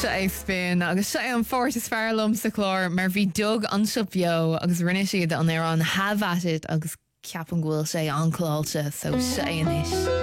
Se é spin agus se an fórt is fearlumm sa chlár mar bhí dug an subio agus rinne siad an ar an have at it agus ceapan ghfuil sé ancláilte so sé inis.